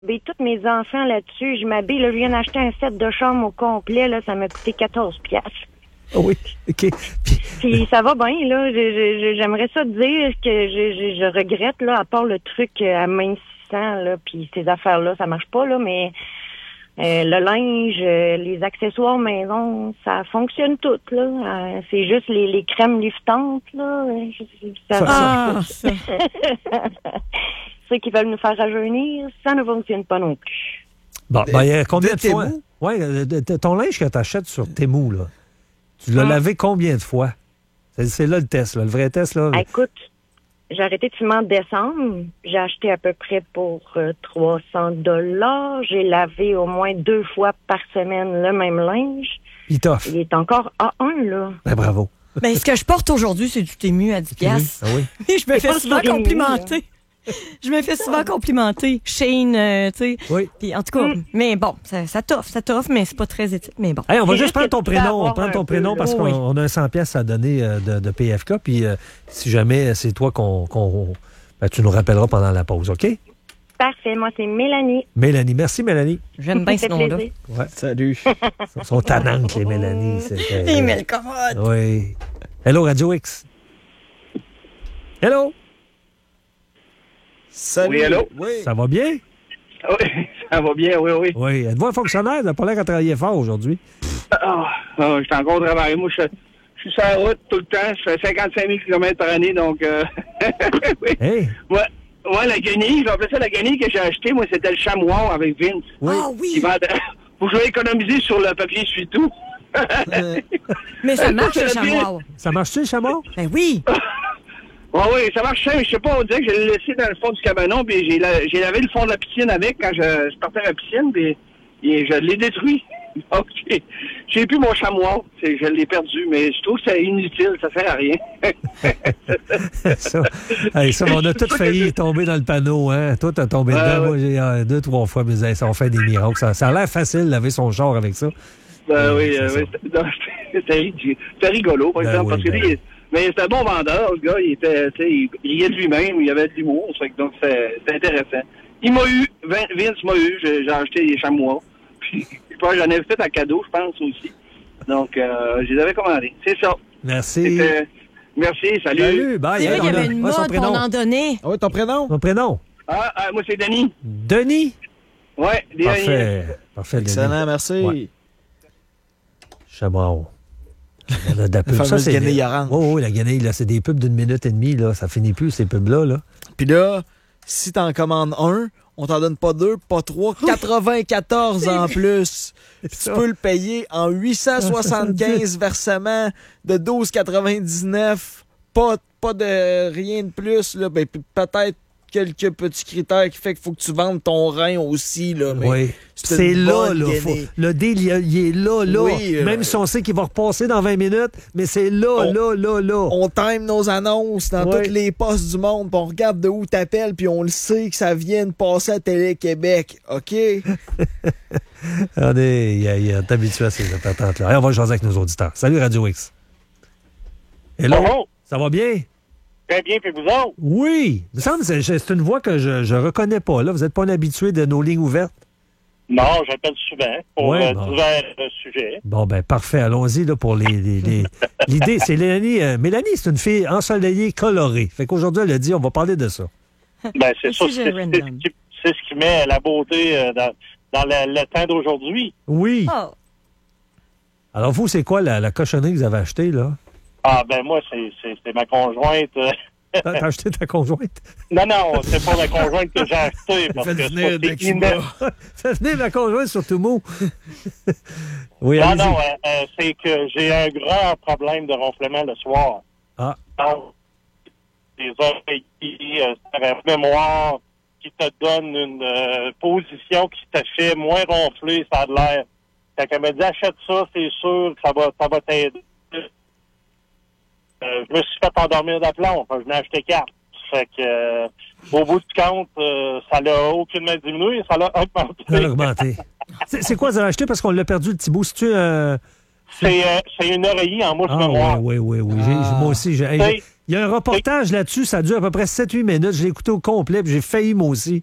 j'habille tous mes enfants là-dessus. Je m'habille, là, je viens d'acheter un set de chambre au complet, là, ça m'a coûté 14$. Oh oui, OK. Puis ça va bien, là. J'aimerais ça dire que je regrette, là, à part le truc amincissant, là, puis ces affaires-là, ça marche pas, là, mais le linge, les accessoires maison, ça fonctionne tout, là. C'est juste les crèmes liftantes, là. Ceux qui veulent nous faire rajeunir, ça ne fonctionne pas non plus. Bon, combien de fois? Oui, ton linge que tu achètes sur Temu, là, tu l'as lavé combien de fois? C'est là le test, là, le vrai test. Là. Écoute, j'ai arrêté de fumer en décembre. J'ai acheté à peu près pour $300. J'ai lavé au moins 2 fois par semaine le même linge. Il t'offre. Il est encore A1, là. Ben, bravo. Ben, ce que je porte aujourd'hui, c'est du Temu à 10$. Ah oui? Et je me fais souvent complimenter. Je me fais souvent complimenter. Shane, tu sais. Oui. Puis, en tout cas, mais bon, ça t'offre, mais c'est pas très éthique. Mais bon. Hey, on va juste prendre ton prénom. On prend ton prénom parce qu'on a un 100$ à donner de PFK. Puis, si jamais c'est toi tu nous rappelleras pendant la pause, OK? Parfait. Moi, c'est Mélanie. Mélanie. Merci, Mélanie. J'aime bien ce nom-là. Ouais. Salut. Ils sont tannantes, les Mélanie. Il met le commode. Oui. Hello, Radio X. Hello. Salut. Oui, allô? Oui. Ça va bien? Oui, ça va bien, oui, oui. Oui. Êtes-vous un fonctionnaire? Vous n'avez pas l'air à travailler fort aujourd'hui. Je suis encore au travail. Moi, je suis sur la route tout le temps. Je fais 55 000 km par année, donc... oui. Hey. Ouais, la guenille, j'appelais ça la guenille que j'ai achetée. Moi, c'était le chamois avec Vince. Oui. Ah oui! Faut que je vais économiser sur le papier essuie-tout. Mais ça marche, le chamois. Ça marche-tu, le chamois? Ben oui! Oui, ça marche simple. Je sais pas, on dirait que je l'ai laissé dans le fond du cabanon, puis j'ai lavé le fond de la piscine avec quand je partais à la piscine, puis je l'ai détruit. Donc, j'ai plus mon chamois. Je l'ai perdu, mais je trouve que c'est inutile, ça sert à rien. ça, on a tous failli tomber dans le panneau, hein? Toi, t'as tombé dedans. Moi, j'ai 2-3 fois, mais ça, on fait des miracles. Ça a l'air facile de laver son char avec ça. Oui, c'était rigolo, par exemple, parce que lui, mais c'était un bon vendeur, le gars, il riait de lui-même, il avait de l'humour, donc c'était intéressant. Il m'a eu, Vince m'a eu, j'ai acheté des chamois, puis j'en avais fait un cadeau, je pense, aussi. Donc, je les avais commandés. C'est ça. Merci. Merci, salut. Salut, bye. C'est vrai qu'il y avait une mode pour en donner. Ah oui, ton prénom? Ton prénom? Moi, c'est Denis. Denis? Oui, Denis. Parfait, excellent, Denis. merci. Ouais. Chamois. La fameuse guenille orange. Oui, la guenille, là, c'est des pubs d'1 minute et demie. Là. Ça finit plus, ces pubs-là. Là. Puis là, si t'en commandes un, on t'en donne pas 2, pas 3, 94 en plus. Puis tu peux le payer en 875 versements de 12,99. Pas de rien de plus. Là. Ben, peut-être quelques petits critères qui fait qu'il faut que tu vendes ton rein aussi. Là, mais oui. C'est là. Le deal, il est là. Oui, même si on sait qu'il va repasser dans 20 minutes, mais c'est là. On time nos annonces dans toutes les postes du monde, puis on regarde de où t'appelles, puis on le sait que ça vient de passer à Télé-Québec. OK? On est habitué à ces patentes-là. Allez, on va jaser avec nos auditeurs. Salut, Radio X. Hello? Bonjour. Ça va bien? Très bien, puis vous autres? Oui. Il me semble que c'est une voix que je reconnais pas. Là. Vous n'êtes pas un habitué de nos lignes ouvertes? Non, j'appelle souvent pour divers sujets. Bon, ben parfait. Allons-y là, pour les... L'idée, c'est Mélanie. Mélanie, c'est une fille ensoleillée, colorée. Fait qu'aujourd'hui, elle a dit, on va parler de ça. Ben, c'est ça. C'est ce qui met la beauté dans le temps d'aujourd'hui. Oui. Oh. Alors, vous, c'est quoi la cochonnerie que vous avez achetée, là? Ah, ben moi, c'est ma conjointe. T'as acheté ta conjointe? Non, c'est pas ma conjointe que j'ai achetée. Parce que Fais venir ma conjointe sur Temu. Oui, non, c'est que j'ai un grand problème de ronflement le soir. Ah. Donc, des oreilles, une mémoire qui te donne une position qui te fait moins ronfler, ça a de l'air. Fait qu'elle me dit, achète ça, c'est sûr que ça va t'aider. Je me suis fait endormir d'aplomb. Je n'ai acheté 4. Fait que, au bout du compte, ça l'a aucunement diminué, ça l'a augmenté. Ça l'a augmenté. C'est quoi, vous avez acheté parce qu'on l'a perdu, le petit bout? C'est une oreiller en mousse mémoire. Oui. Moi aussi, il y a un reportage là-dessus, ça dure à peu près 7-8 minutes. Je l'ai écouté au complet, puis j'ai failli, moi aussi.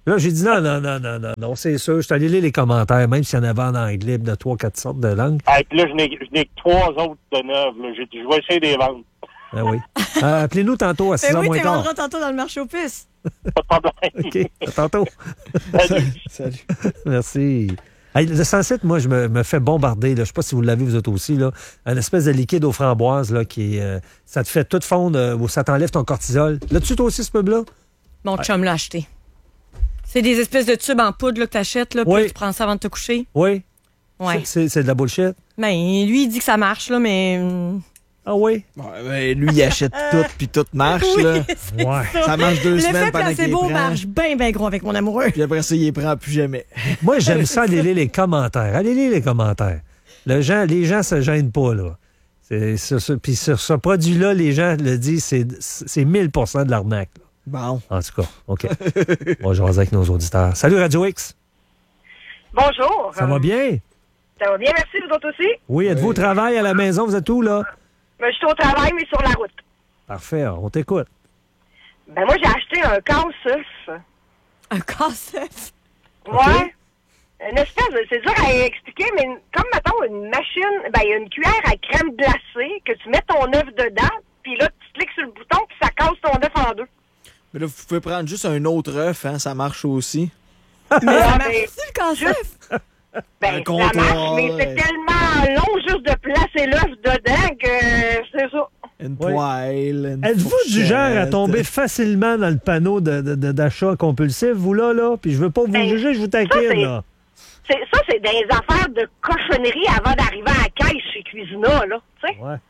Là, j'ai dit non, c'est sûr. Je suis allé lire les commentaires, même s'il y en avait en anglais, de 3-4 sortes de langues. Puis là, je n'ai que 3 autres de neuves. J'ai dit, je vais essayer de les vendre. Ah oui. Appelez-nous tantôt à 6h Ben oui, moins tu quart. vendras tantôt dans le marché aux puces. Pas de problème. OK, à tantôt. Salut. Merci. Hey, le 107, moi, je me fais bombarder. Là. Je ne sais pas si vous l'avez, vous autres aussi. Là. Un espèce de liquide aux framboises là, qui ça te fait tout fondre ou ça t'enlève ton cortisol. L'as-tu, toi aussi, ce pub-là? Mon chum l'a acheté. C'est des espèces de tubes en poudre là, que tu achètes, puis Oui. tu prends ça avant de te coucher. Oui. Ouais. C'est de la bullshit. Ben, lui, il dit que ça marche, là, mais. Ah oui? Ouais, lui, il achète tout, puis tout marche. Là. c'est Ouais. ça. Ça marche 2 semaines L'effet pendant qu'il les placebo prend. marche bien gros avec mon amoureux. Puis après ça, il les prend plus jamais. Moi, j'aime ça aller lire les commentaires. Allez lire les commentaires. Les gens se gênent pas, là. Puis sur ce produit-là, les gens le disent, c'est 1000% de l'arnaque. Là. Bon. En tout cas, OK. Bon, je vais avec nos auditeurs. Salut, Radio X. Bonjour. Ça va bien? Ça va bien, merci, vous autres aussi? Oui, êtes-vous au travail, à la maison? Vous êtes où, là? Je suis au travail, mais sur la route. Parfait, on t'écoute. Ben moi, j'ai acheté un casse-œuf. Un casse-œuf. Ouais. Une espèce de... C'est dur à expliquer, mais comme, mettons, une machine... Ben, il y a une cuillère à crème glacée que tu mets ton œuf dedans, puis là, tu cliques sur le bouton, puis ça casse ton œuf en deux. Mais là, vous pouvez prendre juste un autre œuf, hein, ça marche aussi. Mais ça Ah, marche ben, aussi, le casse-œuf. Ben, Un ça comptoir, marche, mais c'est tellement long juste de placer l'œuf dedans que c'est ça. Une Oui. poêle, une Êtes-vous du fourchette. genre à tomber facilement dans le panneau d'achat compulsif, vous, là? Puis je veux pas vous Ben, juger, je vous ça, taquine, là. C'est des affaires de cochonnerie avant d'arriver à la caisse chez Cuisina, là, tu sais. Ouais.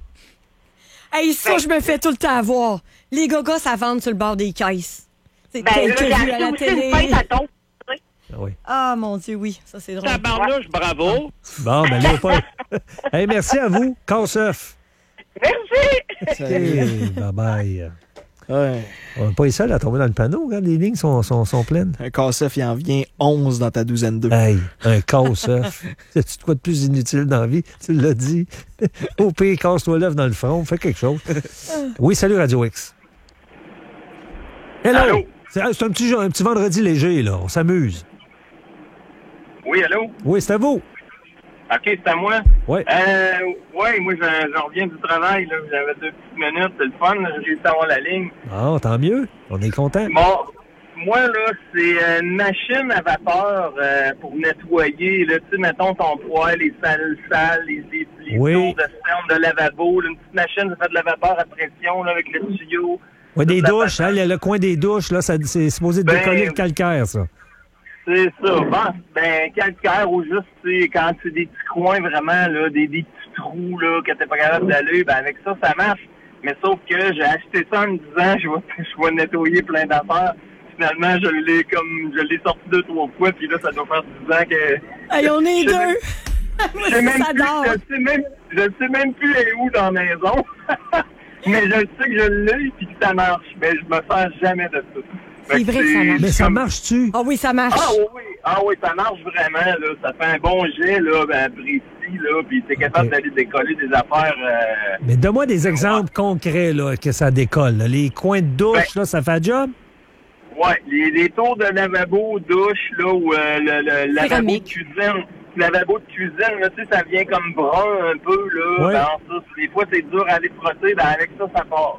Hey, ça, je me fais tout le temps avoir. Les gogos, ça vend sur le bord des caisses. C'est Ben là, quelques j'ai vues à acheté la aussi télé. une pince à thon. tu sais. Ah oui. Ah, mon Dieu, oui. Ça, c'est drôle. Tabarnouche, bravo. Bon, ben là, pas... Hey, merci à vous. Casse-œuf. Merci! Salut. Bye-bye. Ouais. On n'est pas les seuls à tomber dans le panneau. Regarde, les lignes sont pleines. Un casse-œuf, il en vient 11 dans ta douzaine d'œufs. Hey, un casse-œuf. C'est-tu de quoi de plus inutile dans la vie? Tu l'as dit. Au pire, casse-toi l'œuf dans le front. Fais quelque chose. Oui, salut Radio X. Hello. Allô? C'est un petit vendredi léger, là. On s'amuse. Oui, allô? Oui, c'est à vous. OK, c'est à moi. Oui. Ouais, moi, j'en reviens du travail, là. J'avais 2 petites minutes. C'est le fun, là. J'ai réussi à avoir la ligne. Ah, tant mieux. On est content. Bon, moi, là, c'est une machine à vapeur pour nettoyer, là, tu sais, mettons ton poêle, les salles, les Oui. tours de ferme de lavabo, là, une petite machine, ça fait de la vapeur à pression, là, avec le tuyau. Oui, des Toute la douches. patente. Hein, le coin des douches, là, c'est supposé Ben, décoller le calcaire, ça. C'est ça. Bon, ben, calcaire ou juste, tu sais, quand c'est des petits coins vraiment, là, des petits trous, là, que t'es pas capable d'aller, ben, avec ça, ça marche. Mais sauf que j'ai acheté ça en me disant, je vais nettoyer plein d'affaires. Finalement, je l'ai sorti 2-3 fois, puis là, ça doit faire 10 ans que... Hey, on est Je sais deux. Moi, Je sais même ça plus, dort. je sais même plus elle est où dans la maison. Mais je sais que je l'ai puis que ça marche. Mais je me sers jamais de ça. Fait C'est vrai que ça marche. Mais ça comme- marche-tu? Ah oui, ça marche. Ah oui, ça marche vraiment, là. Ça fait un bon jet, là, ben, précis, là, puis t'es capable Ok. d'aller décoller des affaires, Mais donne-moi des exemples concrets, là, que ça décolle. Là. Les coins de douche, là, ça fait un job? ouais, les tours de lavabo, douche, là, ou le lavabo de Céramique. cuisine. Le lavabo de cuisine, là, tu sais, ça vient comme brun un peu, là. Ouais. Ben, ça, des fois, c'est dur à aller frotter, ben, avec ça, ça part.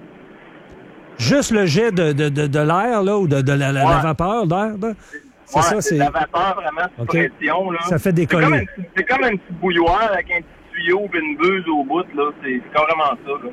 Juste le jet de l'air, là, ou de la Ouais. vapeur d'air, là? C'est Ouais, ça, c'est de la vapeur vraiment sous OK. pression, là. Ça fait décoller. C'est comme un petit bouilloire avec un petit tuyau et une buse au bout, là. C'est carrément ça, là.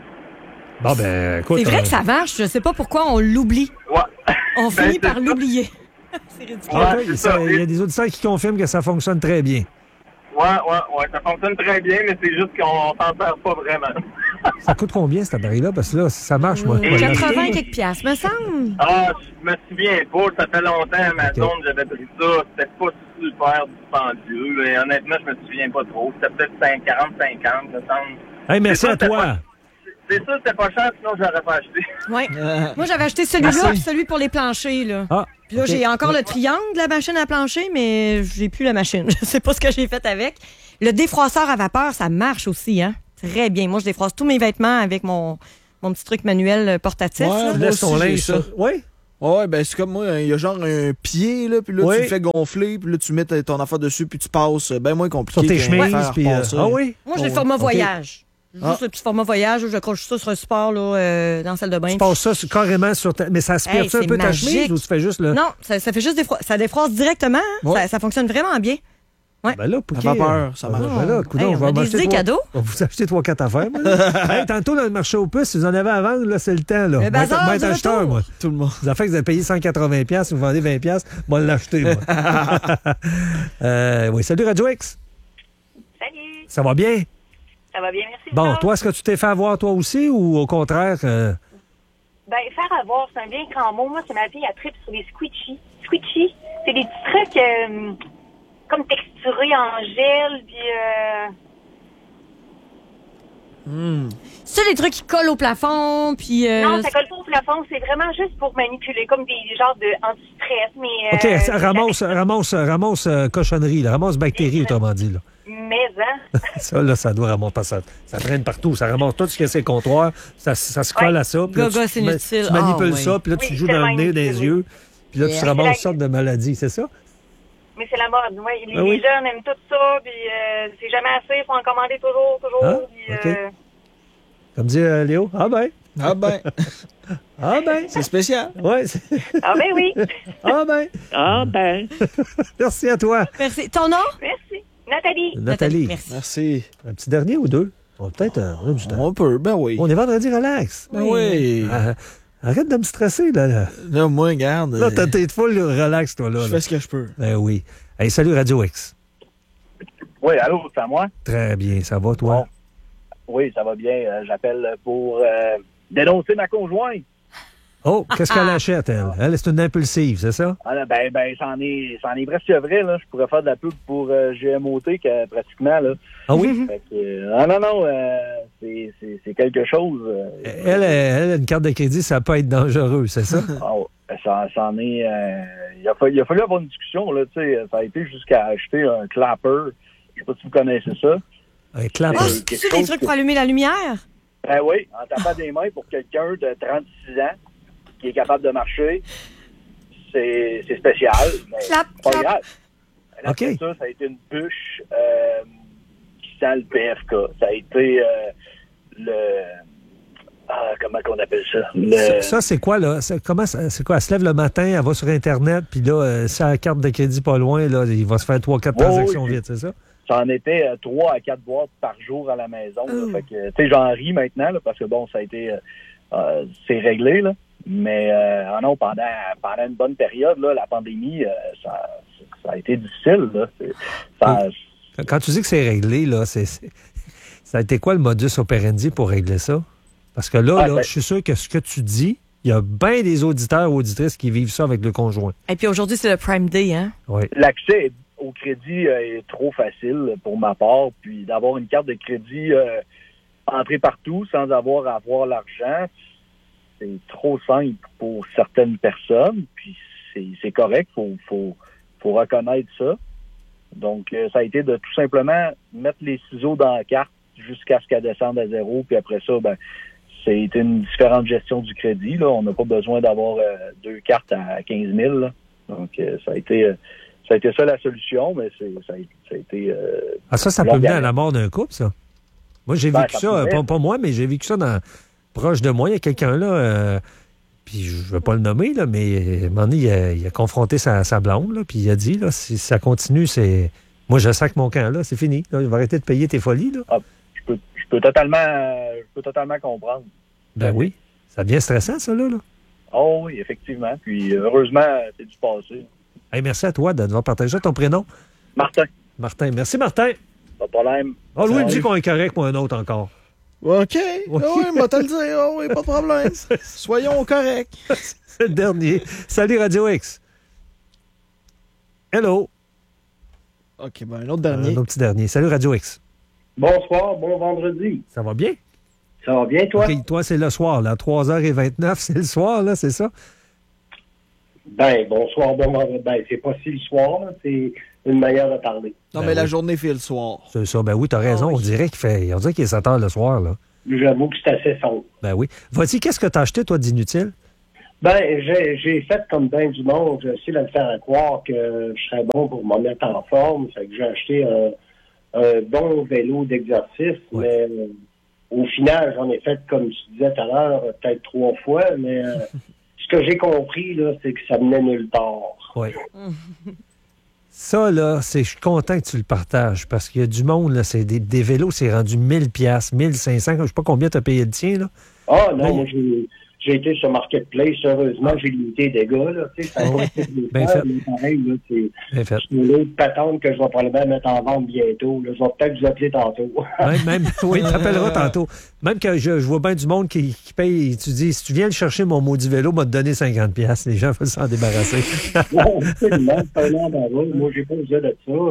Bon, ben, écoute. C'est vrai que ça marche. Je sais pas pourquoi on l'oublie. Ouais. On Ben, finit c'est par ça. l'oublier. C'est ridicule. Ah, Ouais, oui, c'est ça. il y a des auditeurs qui confirment que ça fonctionne très bien. Ouais, ça fonctionne très bien, mais c'est juste qu'on s'en sert pas vraiment. Ça coûte combien, cet appareil-là? Parce que là, si ça marche, moi. je vais 80 l'acheter. quelques piastres, me semble. Ah, je me souviens pas, ça fait longtemps, Amazon, j'avais pris ça, c'était pas super dispendieux, et honnêtement, je me souviens pas trop. C'était peut-être 40-50, me semble. Hey, merci C'est ça, à toi. C'est ça, c'était pas cher, sinon je l'aurais pas acheté. Ouais. Moi, j'avais acheté celui-là Merci. puis celui pour les planchers, là. Ah, Puis là, OK. j'ai encore le triangle de la machine à plancher, mais j'ai plus la machine. Je sais pas ce que j'ai fait avec. Le défroisseur à vapeur, ça marche aussi, hein? Très bien. Moi, je défroisse tous mes vêtements avec mon petit truc manuel portatif. Ouais. là. Tu laisses ton Moi aussi, linge, j'ai ça. ça. Oui? Ouais, ben c'est comme moi, il y a genre un pied, là, puis là, Oui. tu le fais gonfler, puis là, tu mets ton affaire dessus, puis tu passes. Ben moins compliqué. Sur tes qu'un chemises, fer puis... passer. ah oui? Moi, j'ai le Ouais. format OK. voyage. Juste Ah. le petit format voyage où j'accroche ça sur un support là, dans la salle de bain. Tu passes ça carrément sur ta... Mais ça aspire Hey, un c'est peu ta magique. chemise ou tu fais juste le... Non, ça fait juste ça défroisse directement. Hein. Ouais. Ça fonctionne vraiment bien. Ben là, Pouquet, La vapeur, ça marche. Ben là, coudonc, Hey, on a des m'acheter idées cadeaux. On va vous acheter 3-4 affaires. Moi, là. Hey, tantôt, dans le marché aux puces, si vous en avez à vendre, là, c'est le temps. Là. Le bazar Moi, être du acheteur, retour. moi. Tout le monde. Les affaires que vous avez payé 180$, si vous vendez 20$, moi, l'acheter, moi. Oui, salut Radio X. Salut, Ça va bien? ça va bien, merci. Bon, Charles. toi, est-ce que tu t'es fait avoir toi aussi ou au contraire? Ben, faire avoir, c'est un bien grand mot. Moi, c'est ma fille, elle tripe sur les squishy. Squishy, c'est des petits trucs comme texturés en gel, puis C'est des trucs qui collent au plafond, puis... non, ça colle pas au plafond, c'est vraiment juste pour manipuler, comme des genres de anti-stress, mais... OK, ça ramasse cochonnerie, là, ramasse bactéries, autrement dit. Là. Mais, hein, Ça, là, ça doit ramasser. Ça traîne partout. Ça ramasse tout ce qu'il y a sur les comptoirs. Ça se colle à ça. Puis là, Gaga, tu c'est mets- inutile. Tu manipules Ah, ça, oui. puis là, tu Oui, joues c'est dans le tellement nez, dans les inutile, yeux. Puis là, tu Yeah. ramasses toutes sortes de maladies, c'est ça? mais c'est la mode. Ouais, les, Ah oui. les jeunes aiment tout ça, puis c'est jamais assez, il faut en commander toujours, Ah, puis, OK. Comme dit Léo. Ah ben. Ah ben, Ah ben. c'est spécial. Ouais. Ah ben oui, Ah ben. Ah, ben. Merci à toi, Merci. Ton nom? merci. Nathalie. Nathalie. Merci. Merci. Un petit dernier ou deux? On a peut-être on a du temps. On peut, ben oui. On est vendredi, relax. Ben oui. Arrête de me stresser, là. Là, moi, regarde. Là, t'as tes full relax, toi, là. Je là. fais ce que je peux. Ben oui. Hey, salut Radio X. Oui, allô, c'est à moi? Très bien. Ça va, toi? Bon. Oui, ça va bien. J'appelle pour dénoncer ma conjointe. Oh, qu'est-ce qu'elle achète, elle? Elle, c'est une impulsive, c'est ça? Ah, ben, c'en est presque vrai, là. Je pourrais faire de la pub pour GMOT, pratiquement, là. Ah oui? Fait que, non, c'est quelque chose. Elle, une carte de crédit, ça peut être dangereux, c'est ça? C'en est... il a fallu avoir une discussion, là, tu sais. Ça a été jusqu'à acheter un clapper. Je sais pas si vous connaissez ça. Un clap. Ah, quelque c'est des chose trucs que- pour allumer la lumière? Ben oui, en tapant des mains pour quelqu'un de 36 ans qui est capable de marcher, c'est spécial. Mais Clap, c'est pas clap. grave. Après OK. ça a été une bûche qui sent le PFK. Ça a été comment qu'on appelle ça? Ça, c'est quoi, là? C'est quoi? Elle se lève le matin, elle va sur Internet, puis là, si elle a la carte de crédit pas loin, là, il va se faire 3-4 transactions vite, c'est ça? Ça en était 3 à 4 boîtes par jour à la maison. Là. Fait que, tu sais, j'en ris maintenant, là, parce que bon, ça a été... c'est réglé, là. Mais non, pendant une bonne période, là, la pandémie, ça a été difficile, là. Quand tu dis que c'est réglé, là, ça a été quoi le modus operandi pour régler ça? Parce que là, je suis sûr que ce que tu dis, il y a bien des auditeurs ou auditrices qui vivent ça avec le conjoint. Et puis aujourd'hui, c'est le Prime Day, hein? Oui. L'accès au crédit est trop facile pour ma part, puis d'avoir une carte de crédit entrée partout sans avoir à avoir l'argent, c'est trop simple pour certaines personnes, puis c'est correct, faut reconnaître ça. Donc, ça a été de tout simplement mettre les ciseaux dans la carte jusqu'à ce qu'elle descende à zéro, puis après ça, ben, c'est une différente gestion du crédit. Là. On n'a pas besoin d'avoir 2 cartes à 15 000. Là. Donc, ça a été ça la solution, mais ça a été... ça peut mener à la mort d'un couple, ça. Moi, j'ai vécu ça, pourrait. pas moi, mais j'ai vécu ça proche de moi. Il y a quelqu'un là, puis je ne veux pas le nommer, là, mais à un moment donné, il a confronté sa blonde, là, puis il a dit, là, si ça continue, c'est... Moi, je sac mon camp, là, c'est fini. Là, il va arrêter de payer tes folies, là. Je peux totalement comprendre. Ben oui. Ça devient stressant, ça, là. Oh oui, effectivement. Puis, heureusement, c'est du passé. Hey, merci à toi de nous partager ton prénom. Martin. Martin. Merci, Martin. Pas de problème. Oh, Louis me dit qu'on est correct pour un autre encore. OK. Oui, moi, te le dire. Oh, oui, pas de problème. Soyons corrects. C'est le dernier. Salut, Radio X. Hello. OK, ben un autre dernier. Un autre petit dernier. Salut, Radio X. Bonsoir, bon vendredi. Ça va bien? Ça va bien, toi? OK, toi, c'est le soir, là. 3h29, c'est le soir, là, c'est ça? Ben, bonsoir, bon vendredi. Ben, c'est pas si le soir, là, c'est une manière de parler. Non, mais la journée fait le soir. C'est ça. Ben oui, t'as raison. On dirait qu'il est 7 heures le soir, là. J'avoue que c'est assez sombre. Ben oui. Vas-y, qu'est-ce que t'as acheté, toi, d'inutile? Ben, j'ai fait comme bien du monde. J'ai essayé de me faire croire que je serais bon pour me mettre en forme. Fait que j'ai acheté un bon vélo d'exercice, mais au final, j'en ai fait, comme tu disais tout à l'heure, peut-être 3 fois, mais ce que j'ai compris, là, c'est que ça menait nulle part. Oui. Ça, là, je suis content que tu le partages, parce qu'il y a du monde, là, c'est des vélos, c'est rendu 1000$, 1500$, je sais pas combien tu as payé le tien, là. Ah, non, moi, j'ai été sur Marketplace, heureusement, j'ai limité des gars, là, tu sais, ça va être bien fait. mais pareil, là, c'est une autre patente que je vais probablement mettre en vente bientôt, là. Je vais peut-être vous appeler tantôt. Oui, t'appelleras tantôt. Même que je vois bien du monde qui paye, tu dis, si tu viens le chercher, mon maudit vélo, m'a te donné 50$, les gens veulent s'en débarrasser. Non, c'est un an d'avant. Moi, j'ai pas besoin de ça.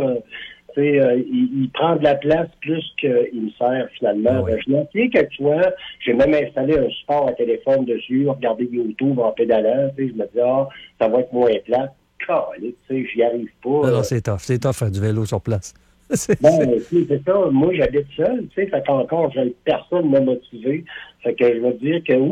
Il prend de la place plus qu'il me sert finalement. Oui. Je l'ai essayé quelque fois. J'ai même installé un support à téléphone dessus, regardé YouTube en pédalant. Je me dis, ça va être moins plat. J'y arrive pas. Non, c'est tough. C'est tough faire du vélo sur place. C'est ça. Moi, j'habite seul. Fait qu'encore, personne ne m'a motivé. Fait que je vais dire que,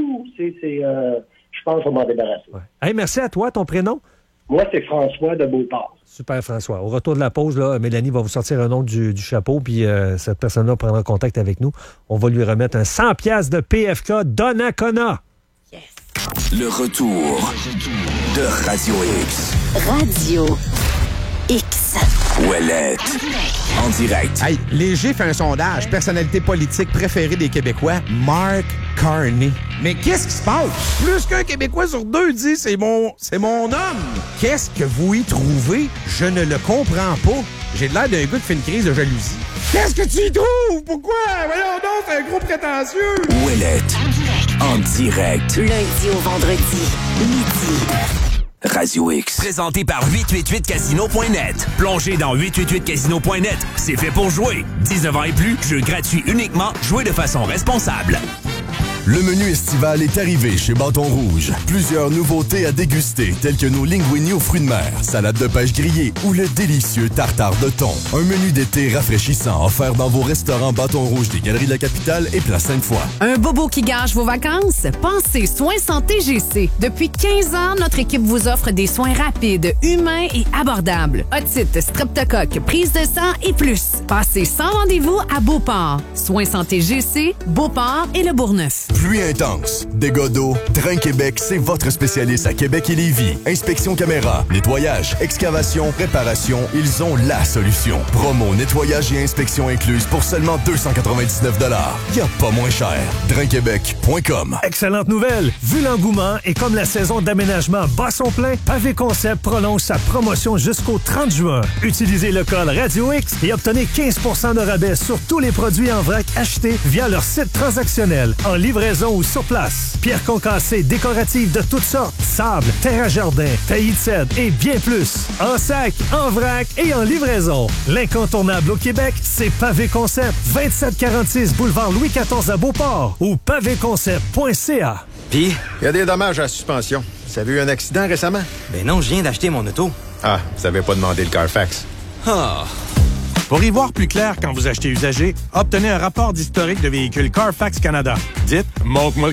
je pense que je vais m'en débarrasser. Ouais. Hey, merci à toi. Ton prénom? Moi, c'est François de Beauport. Super, François. Au retour de la pause, là, Mélanie va vous sortir un nom du chapeau, puis cette personne-là prendra contact avec nous. On va lui remettre un 100$ de PFK Donnacona. Yes. Le retour de Radio X. Radio X. Ouellette. En direct. Hey, Léger fait un sondage. Personnalité politique préférée des Québécois, Mark Carney. Mais qu'est-ce qui se passe? Plus qu'un Québécois sur 2 dit c'est mon homme. Qu'est-ce que vous y trouvez? Je ne le comprends pas. J'ai l'air d'un gars qui fait une crise de jalousie. Qu'est-ce que tu y trouves? Pourquoi? Voyons donc, c'est un gros prétentieux. Ouellette. En direct. Lundi au vendredi, midi. Radio X. Présenté par 888casino.net. Plongez dans 888casino.net. C'est fait pour jouer. 19 ans et plus, jeu gratuit uniquement. Jouez de façon responsable. Le menu estival est arrivé chez Bâton Rouge. Plusieurs nouveautés à déguster, telles que nos linguini aux fruits de mer, salade de pêche grillée ou le délicieux tartare de thon. Un menu d'été rafraîchissant offert dans vos restaurants Bâton Rouge des Galeries de la Capitale et Place Sainte-Foy. Un bobo qui gâche vos vacances? Pensez Soins Santé GC. Depuis 15 ans, notre équipe vous offre des soins rapides, humains et abordables. Otite, streptocoque, prise de sang et plus. Passez sans rendez-vous à Beauport. Soins Santé GC, Beauport et le Bourgneuf. Pluie intense, dégâts d'eau, Drain Québec, c'est votre spécialiste à Québec et Lévis. Inspection caméra, nettoyage, excavation, réparation, ils ont la solution. Promo, nettoyage et inspection incluse pour seulement 299 $. Y a pas moins cher. drainquebec.com. Excellente nouvelle! Vu l'engouement et comme la saison d'aménagement bat son plein, Pavé Concept prolonge sa promotion jusqu'au 30 juin. Utilisez le code Radio X et obtenez 15% de rabais sur tous les produits en vrac achetés via leur site transactionnel, en livraison ou sur place. Pierres concassées décoratives de toutes sortes, sable, terre à jardin, taillis de cèdre et bien plus. En sac, en vrac et en livraison. L'incontournable au Québec, c'est Pavé Concept. 2746 boulevard Louis XIV à Beauport ou pavéconcept.ca. Puis, il y a des dommages à la suspension. Ça a eu un accident récemment? Ben non, je viens d'acheter mon auto. Ah, vous avez pas demandé le Carfax. Ah... Pour y voir plus clair quand vous achetez usagé, obtenez un rapport d'historique de véhicule Carfax Canada. Dites « Montre-moi le Carfax ».